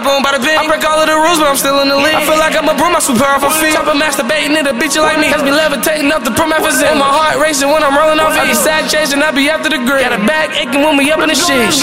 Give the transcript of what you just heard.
boom, bada bing. I break all of the rules, but I'm still in the league. I feel like I'm a broom, I sweep her off her feet. Top of masturbating, it'll beat you like me. Has me levitating up the promethazine. My heart racing when I'm rolling off it. I be sad chasing, I be after the grid. Got a bag aching when we up in the sheets.